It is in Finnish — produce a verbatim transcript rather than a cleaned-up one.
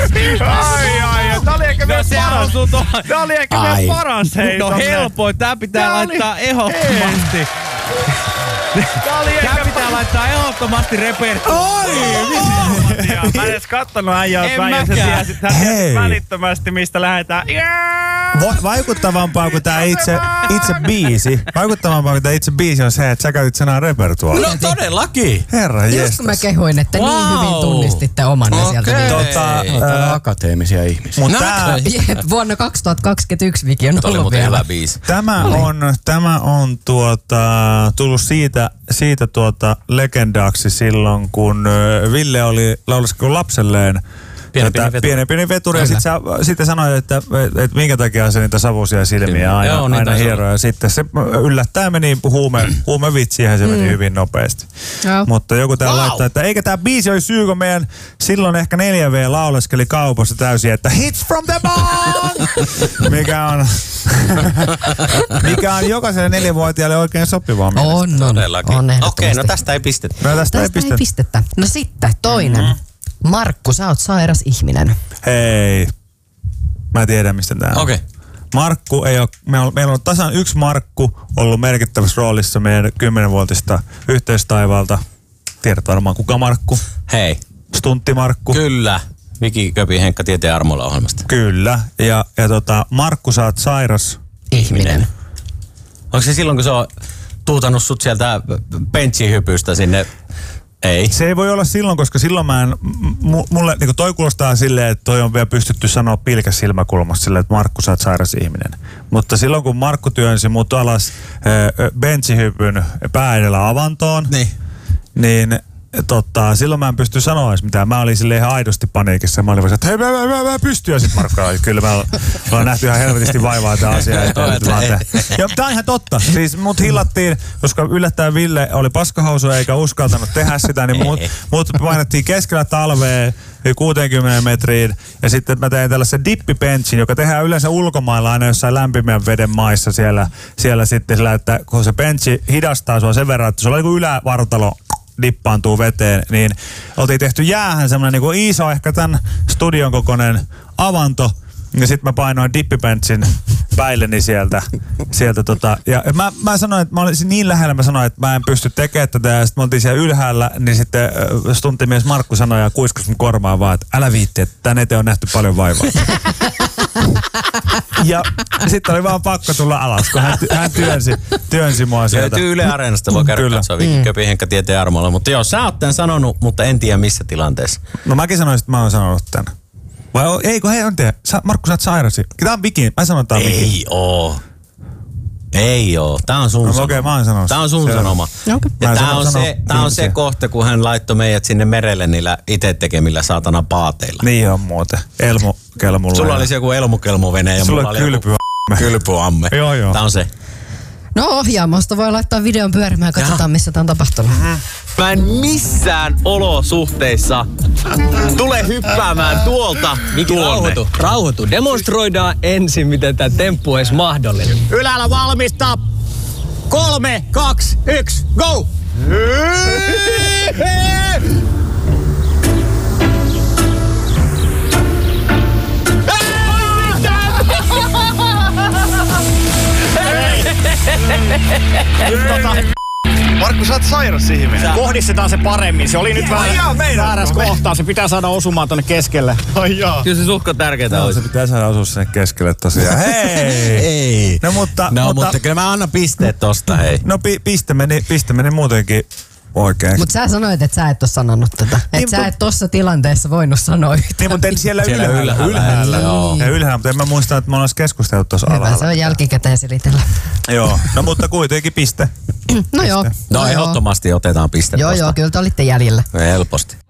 Ai ai, tää oli ehkä No vielä se paras. osuu tuohon. Tää oli ehkä Ai. vielä paras, hei. No tommonen. helpoin, tää pitää Tää oli- laittaa ehdottomasti. Tää oli Tää ehkä pitää laittaa ehdottomasti repertuaariin. paras. Mä en edes kattonut äijää, En kun äijä se mäkään. tiesi, hän Hei. tiesi välittömästi, mistä lähdetään. Va- vaikuttavampaa kuin tää itse, itse biisi. Vaikuttavampaa kuin tää itse biisi on se, että sä käytit sanaa repertuaari. No todellakin. Herra Just kun jestas. mä kehuin, että niin Wow. hyvin tunnistitte omanne sieltä. Okei. Niin. Tota, Ei. ää, Täällä akateemisia ihmisiä. mut No, tää, Jep, vuonna kaksituhattakaksikymmentäyksi Viki on Tuo oli ollut muuten vielä. hyvä biisi. Tämä on, tämä on tuota, tullut siitä, siitä tuota legendaaksi silloin, kun ö, Ville oli laulaskellut lapselleen Pieni, tätä pieni veturi. pieni, pieni veturi. Ja sitten sä sitten sanoit, että, että minkä takia se niitä savuisia silmiä aina, Joo, niin aina taisi hieroi. Ja sitten se yllättäen meni huume, huumevitsiin ja se meni hyvin nopeasti. Joo. Mutta joku täällä laittaa, että eikä tämä biisi olisi syy, kun meidän silloin ehkä neljä V lauleskeli kaupassa täysin, että hits from the bong! Mikä on, mikä on jokaiselle neljävuotiaalle oikein sopivaa mielestäni. On, on, Todellakin. on Okei, ehdottomasti. no tästä ei pistettä. No tästä, ei Tästä ei pistä. pistettä. No sitten toinen. Markku, sä oot sairas ihminen. Hei. Mä tiedän, mistä tää on. Okei. Markku ei ole, me on, meillä on tasan yksi Markku ollut merkittävässä roolissa meidän kymmenvuotista yhteistaivalta. Tiedät varmaan kuka Markku? Hei. Stuntti Markku. Kyllä. Viki Köpi Henkka Tieteen Armoilla ohjelmasta. Kyllä. Ja, ja tota, Markku, sä oot sairas. Ihminen. Onko se silloin, kun se on tuutannut sut sieltä benchihypystä sinne? Ei. Se ei voi olla silloin, koska silloin mä en, m- mulle niin toi kuulostaa silleen, että toi on vielä pystytty sanoa pilkäs silmäkulmasta silleen, että Markku, sä oot sairas ihminen. Mutta silloin, kun Markku työnsi mut alas äh, benchihypyn pää edellä avantoon, Niin. niin totta, silloin mä en pysty sanoa edes mitään. Mä olin silleen ihan aidosti paniikissa. Mä olin vaan, että hei, mä, mä, mä, mä pystyn. Ja sit Markku oli, kyllä mä ollaan nähty ihan helvetisti vaivaa tää asia. Ja tää on ihan totta. Siis mut hillattiin, koska yllättäen Ville oli paskahousu eikä uskaltanut tehdä sitä, niin mut, mut painettiin keskellä talvea kuuteenkymmeneen metriin. Ja sitten mä tein tällaisen dippibenchin, joka tehdään yleensä ulkomailla aina jossain lämpimän veden maissa siellä, siellä sitten sillä, että kun se benchi hidastaa sua sen verran, että sulla on niin kuin ylävartalo dippaantuu veteen, niin oltiin tehty jäähän semmoinen niin iso, ehkä tämän studion kokoinen avanto, ja sitten mä painoin dippibenchin päilleni sieltä. sieltä tota. Ja mä, mä sanoin, että mä olisin niin lähellä, mä sanoin, että mä en pysty tekemään tätä, ja sitten me oltiin siellä ylhäällä, niin sitten äh, stuntimies Markku sanoi ja kuiskas mun kormaan vaan, että älä viitti, että tän eteen on nähty paljon vaivaa. Ja sitten oli vaan pakko tulla alas, kun hän, hän työnsi, työnsi mua sieltä. Löytyy Yle Areenasta, voi käydä Kyllä. katsoa Viki Köpi Henkka Tieteen Armoilla. Mutta joo, sä oot tän sanonut, mutta en tiedä missä tilanteessa. No mäkin sanoisin, että mä oon sanonut tän. Vai o- ei, kun hei, on te. Sä, Markku, sä oot sairasi. Tää on Viki. Mä sanon, että tää on Viki. Ei oo. Ei oo. Tää on sun No, sanoma. okei, mä oon sanonut. Tää on sun Selvä. sanoma. Okay. Ja Mä en tää sano- on, sano se, tää on se ihmisiä. kohta, kun hän laittoi meidät sinne merelle niillä itse tekemillä saatana paateilla. Niin on muuten. Elmu kelmulla. Sulla oli se joku elmukelmuvene ja Sulla mulla oli oli kylpy. joku kylpyamme. Joo, joo. Tää on se. No ohjaamosta voi laittaa videon pyörimään ja katsotaan, missä tää on tapahtunut. Mä en missään olosuhteissa tule hyppäämään tuolta Miki, tuonne. rauhoitu, rauhoitu. Demonstroidaan ensin, miten tämä temppu olisi mahdollinen. Ylhäällä valmista. Kolme, kaksi, yksi, go! Markku, sä oot sairas ihminen. Kohdistetaan se paremmin. Se oli nyt Ai jaa, vähän meinaatko? väärässä kohtaa. Se pitää saada osumaan tonne keskelle. Ai jaa. Kyllä se suhka tärkeetä No, olisi. se pitää saada osua sinne keskelle tosiaan. Hei! Ei. No mutta, No mutta, mutta kyllä mä annan pisteet tosta, hei. no pi, piste, meni, piste meni muutenkin oikein. Mutta sä sanoit, että sä et ole sanonut tätä. Että Niin, sä mut- et tossa tilanteessa voinut sanoa yhtään. Niin, mutta en siellä, Siellä ylhäällä. ylhäällä, ylhäällä. joo. Ja ylhäällä, mutta en mä muista, että me ollaan keskustellut tuossa Hyvä, alhaalla. se on jälkikäteen selitellä. Joo, no mutta kuitenkin piste. No joo. No joo. ehdottomasti otetaan piste Joo, tosta. joo, kyllä te olitte jäljellä. Helposti.